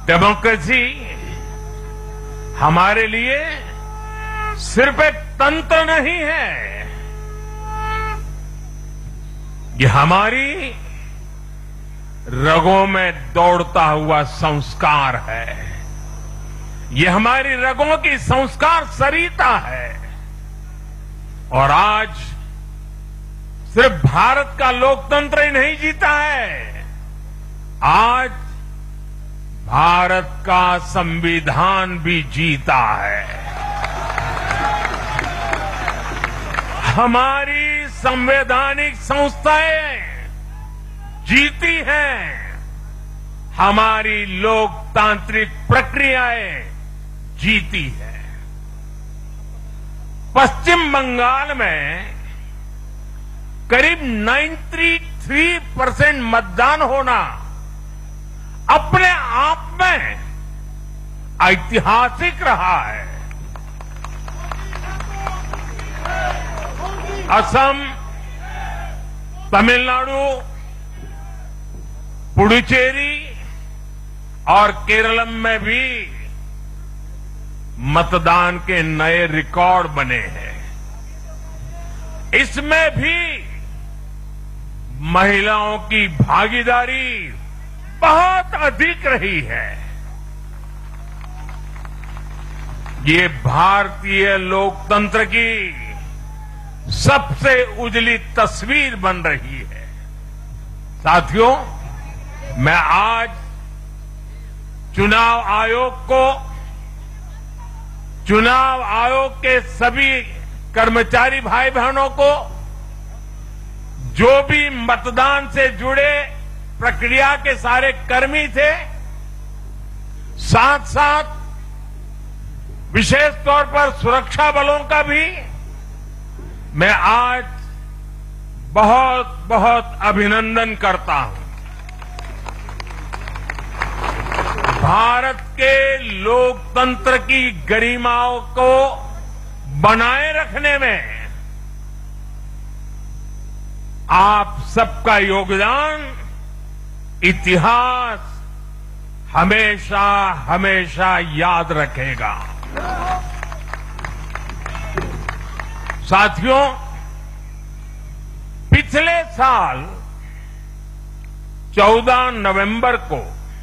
Democracy हमारे लिए सिर्फ एक तंत्र नहीं है, ये हमारी रगों में दौड़ता हुआ संस्कार है। ये हमारी रगों की संस्कार सरिता है। और आज सिर्फ भारत का लोकतंत्र ही नहीं जीता है, आज भारत का संविधान भी जीता है। हमारी संवैधानिक संस्थाएं जीती हैं, हमारी लोकतांत्रिक प्रक्रियाएं जीती हैं। पश्चिम बंगाल में करीब 93% मतदान होना अपने आप में ऐतिहासिक रहा है। असम, तमिलनाडु, पुडुचेरी और केरलम में भी मतदान के नए रिकॉर्ड बने हैं। इसमें भी महिलाओं की भागीदारी बहुत अधिक रही है। ये भारतीय लोकतंत्र की सबसे उजली तस्वीर बन रही है। साथियों, मैं आज चुनाव आयोग के सभी कर्मचारी भाई बहनों को, जो भी मतदान से जुड़े प्रक्रिया के सारे कर्मी थे, साथ साथ विशेष तौर पर सुरक्षा बलों का भी मैं आज बहुत बहुत अभिनंदन करता हूं। भारत के लोकतंत्र की गरिमाओं को बनाए रखने में आप सबका योगदान इतिहास हमेशा हमेशा याद रखेगा। साथियों, पिछले साल 14 नवंबर को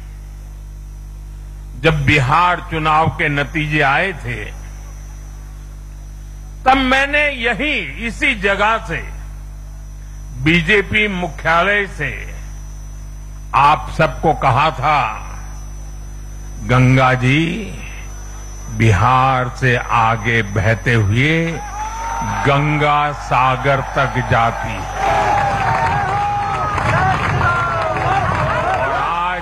जब बिहार चुनाव के नतीजे आए थे, तब मैंने इसी जगह से बीजेपी मुख्यालय से आप सबको कहा था, गंगा जी बिहार से आगे बहते हुए गंगा सागर तक जाती है। और आज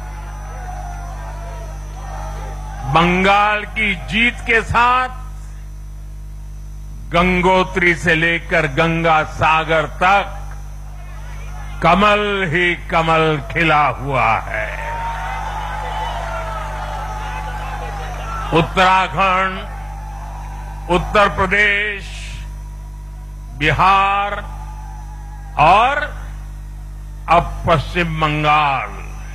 बंगाल की जीत के साथ गंगोत्री से लेकर गंगा सागर तक कमल ही कमल खिला हुआ है। उत्तराखंड, उत्तर प्रदेश, बिहार और अब पश्चिम बंगाल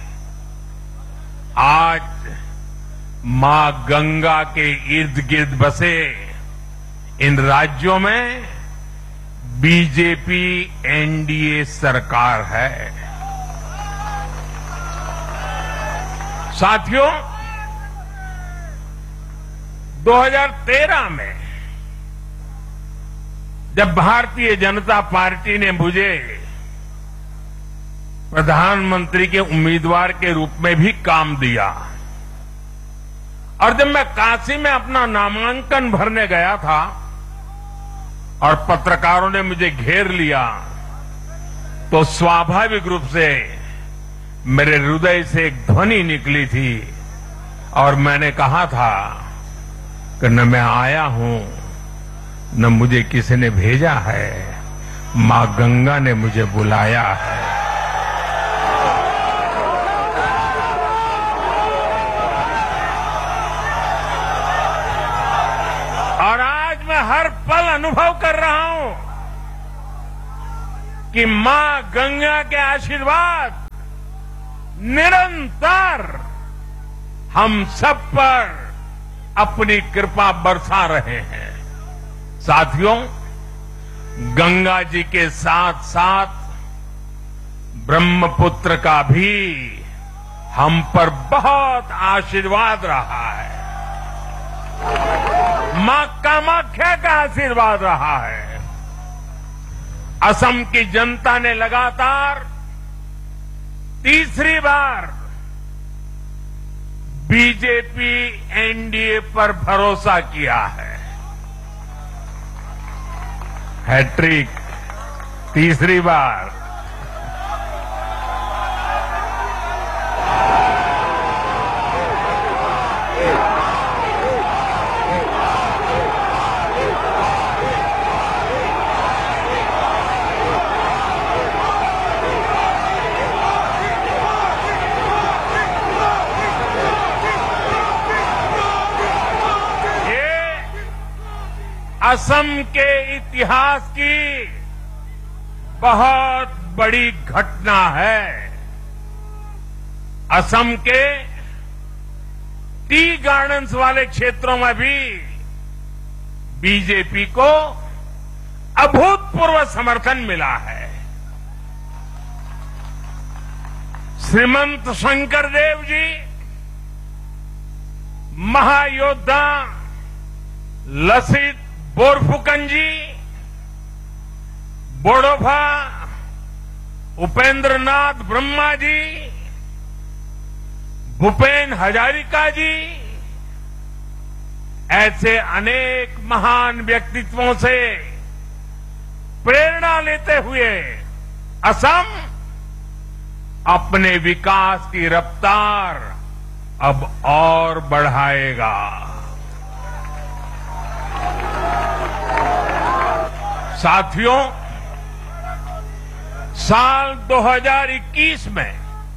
आज मां गंगा के इर्द गिर्द बसे इन राज्यों में बीजेपी एनडीए सरकार है। साथियों, 2013 में जब भारतीय जनता पार्टी ने मुझे प्रधानमंत्री के उम्मीदवार के रूप में भी काम दिया और जब मैं काशी में अपना नामांकन भरने गया था और पत्रकारों ने मुझे घेर लिया, तो स्वाभाविक रूप से मेरे हृदय से एक ध्वनि निकली थी और मैंने कहा था कि न मैं आया हूं, न मुझे किसी ने भेजा है, मां गंगा ने मुझे बुलाया है। और आज मैं हर पल अनुभव कर रहा हूं कि मां गंगा के आशीर्वाद निरंतर हम सब पर अपनी कृपा बरसा रहे हैं। साथियों, गंगा जी के साथ साथ ब्रह्मपुत्र का भी हम पर बहुत आशीर्वाद रहा है। मां कामाख्या का आशीर्वाद रहा है। असम की जनता ने लगातार तीसरी बार बीजेपी एनडीए पर भरोसा किया है। हैट्रिक, तीसरी बार। असम के इतिहास की बहुत बड़ी घटना है। असम के टी गार्डन्स वाले क्षेत्रों में भी बीजेपी को अभूतपूर्व समर्थन मिला है। श्रीमंत शंकरदेव जी, महायोद्धा लसित बोरफुकन जी, बोडोफा उपेंद्र नाथ ब्रह्मा जी, भूपेन हजारिका जी, ऐसे अनेक महान व्यक्तित्वों से प्रेरणा लेते हुए असम अपने विकास की रफ्तार अब और बढ़ाएगा। साथियों, साल 2021 में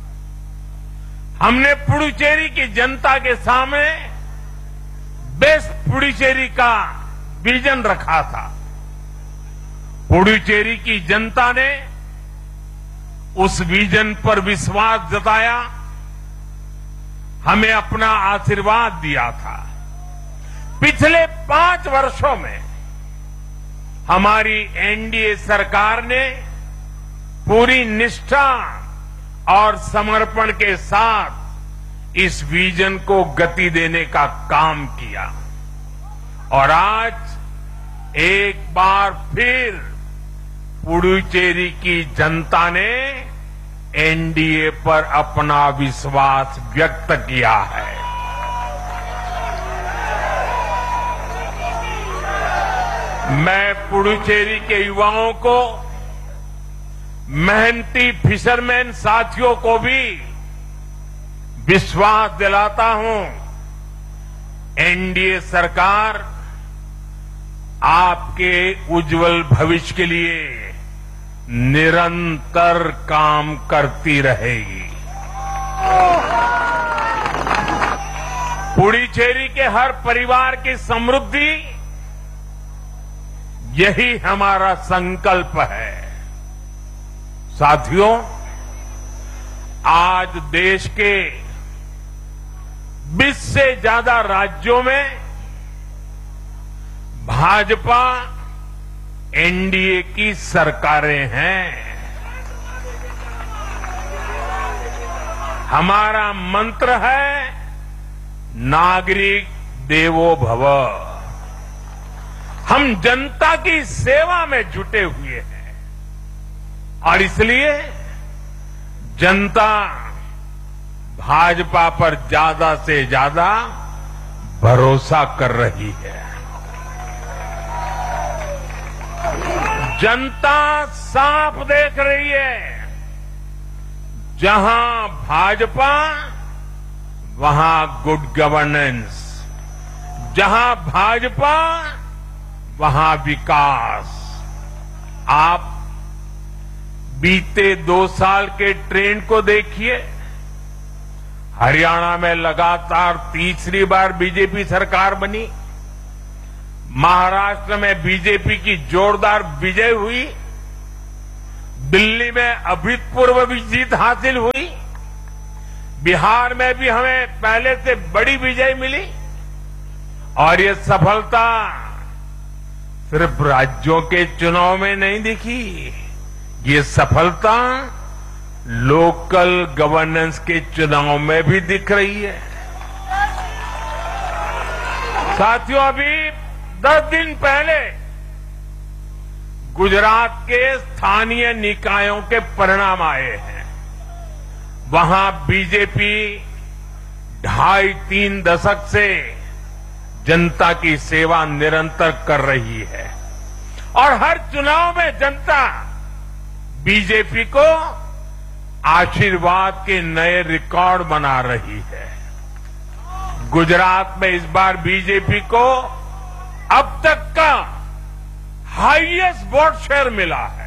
हमने पुडुचेरी की जनता के सामने बेस्ट पुडुचेरी का विजन रखा था। पुडुचेरी की जनता ने उस विजन पर विश्वास जताया, हमें अपना आशीर्वाद दिया था। पिछले 5 वर्षों में हमारी एनडीए सरकार ने पूरी निष्ठा और समर्पण के साथ इस विजन को गति देने का काम किया और आज एक बार फिर पुडुचेरी की जनता ने एनडीए पर अपना विश्वास व्यक्त किया है। मैं पुडुचेरी के युवाओं को, मेहनती फिशरमैन साथियों को भी विश्वास दिलाता हूं, एनडीए सरकार आपके उज्जवल भविष्य के लिए निरंतर काम करती रहेगी। पुडुचेरी के हर परिवार की समृद्धि, यही हमारा संकल्प है। साथियों, आज देश के 20 से ज्यादा राज्यों में भाजपा एनडीए की सरकारें हैं। हमारा मंत्र है नागरिक देवो भव। हम जनता की सेवा में जुटे हुए हैं और इसलिए जनता भाजपा पर ज्यादा से ज्यादा भरोसा कर रही है। जनता साफ देख रही है, जहां भाजपा वहां गुड गवर्नेंस, जहां भाजपा वहां विकास। आप बीते 2 साल के ट्रेंड को देखिए। हरियाणा में लगातार तीसरी बार बीजेपी सरकार बनी, महाराष्ट्र में बीजेपी की जोरदार विजय हुई, दिल्ली में अभूतपूर्व जीत हासिल हुई, बिहार में भी हमें पहले से बड़ी विजय मिली और ये सफलता सिर्फ राज्यों के चुनाव में नहीं दिखी, ये सफलता लोकल गवर्नेंस के चुनाव में भी दिख रही है। साथियों, अभी 10 दिन पहले गुजरात के स्थानीय निकायों के परिणाम आए हैं। वहां बीजेपी 2.5-3 दशक से जनता की सेवा निरंतर कर रही है और हर चुनाव में जनता बीजेपी को आशीर्वाद के नए रिकॉर्ड बना रही है। गुजरात में इस बार बीजेपी को अब तक का हाईएस्ट वोट शेयर मिला है।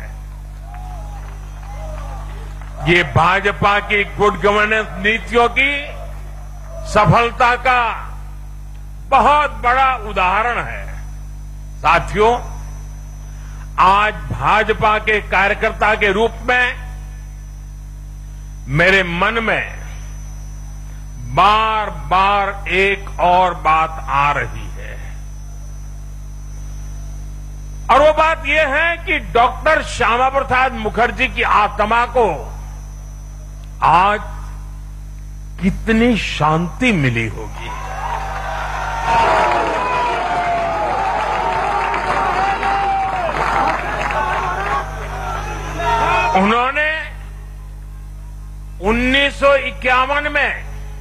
ये भाजपा की गुड गवर्नेंस नीतियों की सफलता का बहुत बड़ा उदाहरण है। साथियों, आज भाजपा के कार्यकर्ता के रूप में मेरे मन में बार बार एक और बात आ रही है और वो बात यह है कि डॉक्टर श्यामा प्रसाद मुखर्जी की आत्मा को आज कितनी शांति मिली होगी। उन्होंने 1951 में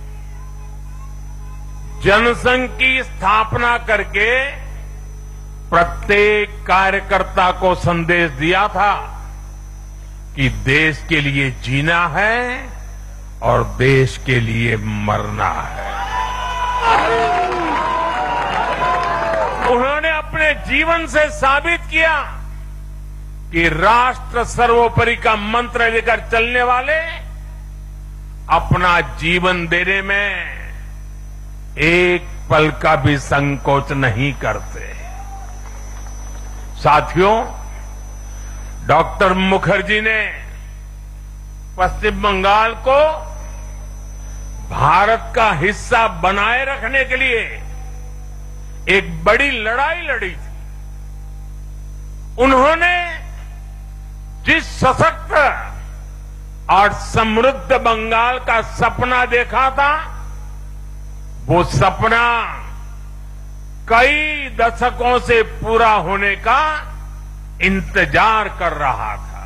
जनसंघ की स्थापना करके प्रत्येक कार्यकर्ता को संदेश दिया था कि देश के लिए जीना है और देश के लिए मरना है। उन्होंने अपने जीवन से साबित किया कि राष्ट्र सर्वोपरि का मंत्र लेकर चलने वाले अपना जीवन देने में एक पल का भी संकोच नहीं करते। साथियों, डॉक्टर मुखर्जी ने पश्चिम बंगाल को भारत का हिस्सा बनाए रखने के लिए एक बड़ी लड़ाई लड़ी थी। उन्होंने जिस सशक्त और समृद्ध बंगाल का सपना देखा था, वो सपना कई दशकों से पूरा होने का इंतजार कर रहा था।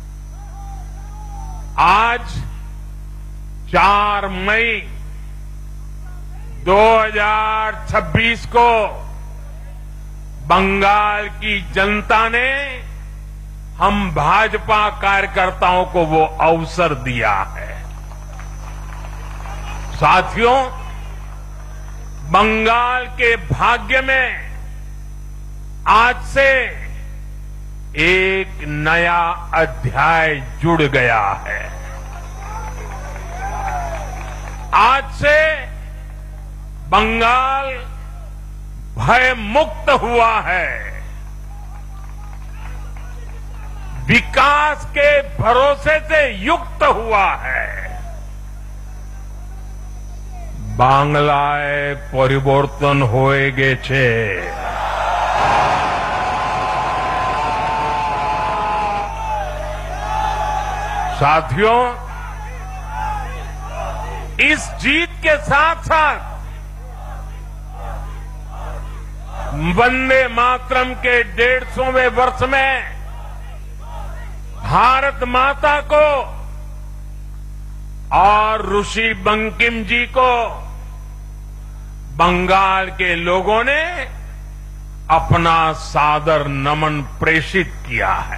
आज 4 मई 2026 को बंगाल की जनता ने हम भाजपा कार्यकर्ताओं को वो अवसर दिया है। साथियों, बंगाल के भाग्य में आज से एक नया अध्याय जुड़ गया है। आज से बंगाल भय मुक्त हुआ है। विकास के भरोसे से युक्त हुआ है। বাংলায় পরিবর্তন হয়ে গেছে। साथियों, इस जीत के साथ साथ वंदे मातरम के 150वें वर्ष में भारत माता को और ऋषि बंकिम जी को बंगाल के लोगों ने अपना सादर नमन प्रेषित किया है।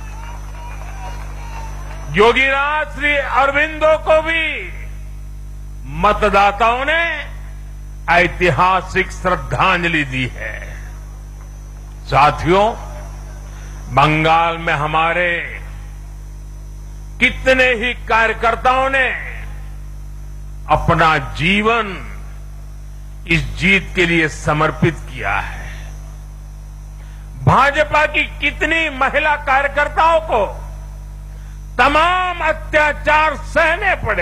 योगीराज श्री अरविंदो को भी मतदाताओं ने ऐतिहासिक श्रद्धांजलि दी है। साथियों, बंगाल में हमारे कितने ही कार्यकर्ताओं ने अपना जीवन इस जीत के लिए समर्पित किया है। भाजपा की कितनी महिला कार्यकर्ताओं को तमाम अत्याचार सहने पड़े।